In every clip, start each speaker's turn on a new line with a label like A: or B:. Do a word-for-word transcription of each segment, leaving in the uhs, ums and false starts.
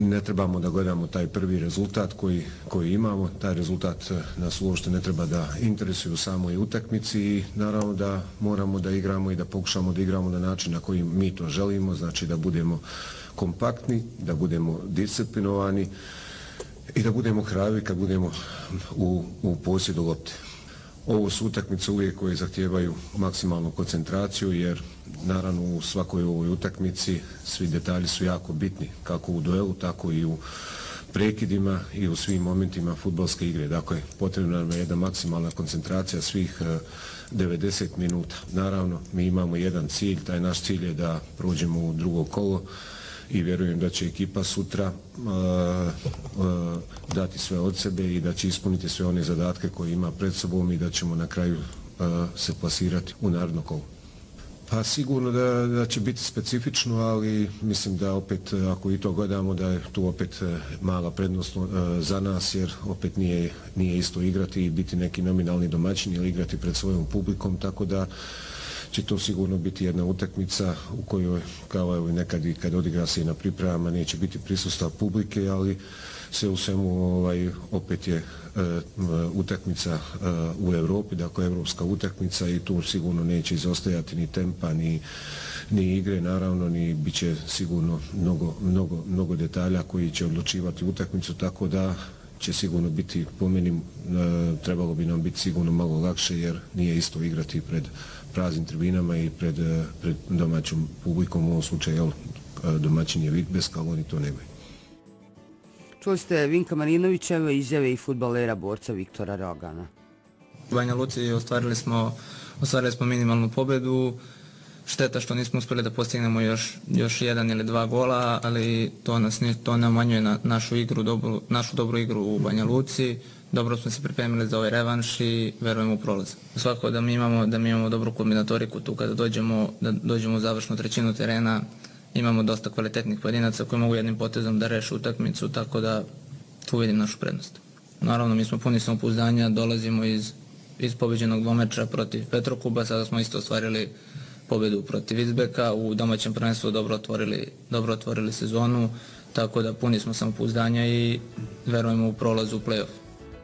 A: Ne trebamo da gledamo taj prvi rezultat koji, koji imamo, taj rezultat nas uopšte ne treba da interesuje u samoj utakmici i naravno da moramo da igramo i da pokušamo da igramo na način na koji mi to želimo, znači da budemo kompaktni, da budemo disciplinovani i da budemo hrabri kad budemo u, u posjedu lopte. Ovo su utakmice uvijek koje zahtijevaju maksimalnu koncentraciju jer naravno u svakoj ovoj utakmici svi detalji su jako bitni, kako u duelu, tako i u prekidima i u svim momentima fudbalske igre. Dakle, potrebna nam je jedna maksimalna koncentracija svih devedeset minuta. Naravno, mi imamo jedan cilj, taj naš cilj je da prođemo u drugo kolo i vjerujem da će ekipa sutra uh, uh, dati sve od sebe i da će ispuniti sve one zadatke koje ima pred sobom i da ćemo na kraju uh, se plasirati u naredno kolo. Pa sigurno da, da će biti specifično, ali mislim da opet, ako i to gledamo, da je tu opet mala prednost uh, za nas, jer opet nije, nije isto igrati i biti neki nominalni domaćin ili igrati pred svojom publikom, tako da će to sigurno biti jedna utakmica u kojoj, kao evo nekad i kad odigra se i na pripremama, neće biti prisustva publike, ali sve u svemu ovaj, opet je e, utakmica e, u Evropi, dakle evropska utakmica i tu sigurno neće izostajati ni tempa, ni, ni igre, naravno, ni bit će sigurno mnogo, mnogo, mnogo detalja koji će odlučivati utakmicu, tako da će sigurno biti, po meni, e, trebalo bi nam biti sigurno malo lakše jer nije isto igrati pred praznim tribinama i pred, pred domaćom publikom, u ovom slučaju jel, domaćin je Vikbesk, ali oni to nemaju.
B: Čuli ste Vinka Marinovićeve izjave i fudbalera borca Viktora Rogana.
C: U Banja Luci ostvarili smo, ostvarili smo minimalnu pobedu. Šteta što nismo uspjeli da postignemo još, još jedan ili dva gola, ali to nas to ne umanjuje na našu igru, dobru, našu dobru igru u Banja Luci. Dobro smo se pripremili za ovaj revanš i verujemo u prolaz. Svako da mi imamo da mi imamo dobru kombinatoriku tu kada dođemo da dođemo u završnu trećinu terena, imamo dosta kvalitetnih pojedinaca koji mogu jednim potezom da reše utakmicu, tako da tu vidim našu prednost. Naravno, mi smo puni samopouzdanja, dolazimo iz iz pobeđenog dvomeča protiv Petrokuba, sada smo isto ostvarili pobedu protiv Izbeka, u domaćem prvenstvu dobro otvorili dobro otvorili sezonu, tako da puni smo samopouzdanja i verujemo u prolaz u play-off.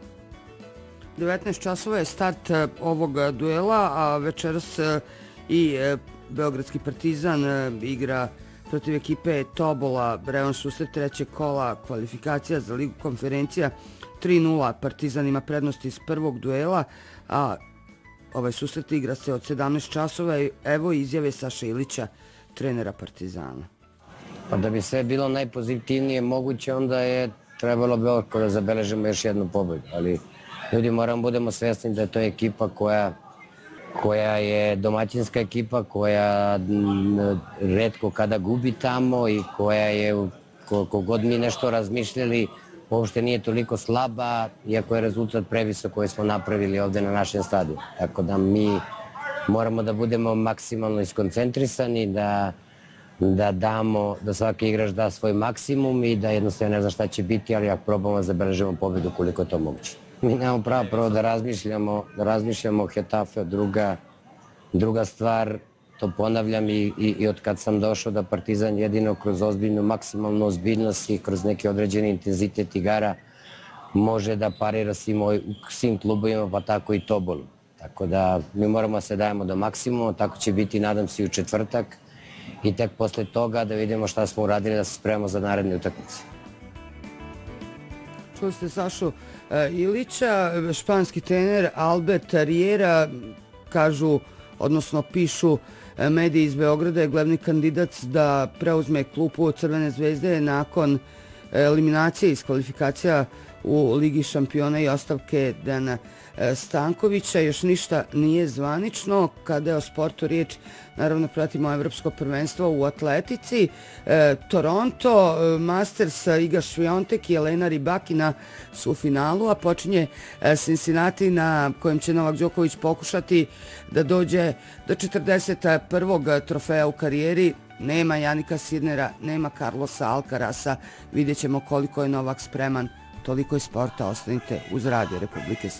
B: devetnaest časova je start ovog duela, a večeras i Beogradski Partizan igra protiv ekipe Tobola, revanš susret trećeg kola kvalifikacija za Ligu konferencija. tri nula Partizan ima prednost iz prvog duela, a ovaj susret igra se od sedamnaest časova i evo izjave Saše Ilića, trenera Partizana.
D: Pa da bi sve bilo najpozitivnije moguće, onda je trebalo bi ovako da zabeležimo još jednu pobedu, ali ljudi, moramo budemo svjesni da je to ekipa koja, koja je domaćinska ekipa, koja retko kada gubi tamo i koja je, koliko god mi nešto razmišljali, uopšte nije toliko slaba, iako je rezultat previsok koji smo napravili ovdje na našem stadionu. Tako da mi moramo da budemo maksimalno iskoncentrisani, da, da damo, da svaki igrač da svoj maksimum i da jednostavno ne zna šta će biti, ali ako probamo zabeležimo pobedu koliko je to moguće. Mi nemamo pravo prvo da razmišljamo, da razmišljamo o Hetafe, druga, druga stvar, to ponavljam i, i, i od kad sam došao da Partizan jedino kroz ozbiljnu maksimalnu ozbiljnost i kroz neki određeni intenzitet igara može da parira svim, svim klubovima, pa tako i Tobolu. Tako da mi moramo se dajemo do maksimuma, tako će biti, nadam se, i u četvrtak i tek posle toga da vidimo šta smo uradili da se spremamo za naredne utakmice.
B: Čuli ste Sašu Ilića, španski trener Albert Riera, kažu, odnosno pišu mediji iz Beograda, je glavni kandidat da preuzme klupu od Crvene zvezde nakon eliminacije iz kvalifikacija u Ligi šampiona i ostavke Dejana Stankovića. Još ništa nije zvanično. Kada je o sportu riječ, naravno pratimo evropsko prvenstvo u atletici. E, Toronto, Masters, Iga Swiatek i Elena Rybakina su u finalu, a počinje Cincinnati na kojem će Novak Đoković pokušati da dođe do četrdeset prvog trofeja u karijeri. Nema Janika Sinera, nema Carlosa Alcarasa. Vidjet ćemo koliko je Novak spreman. Toliko je sporta, ostanite uz Radio Republike Srpske.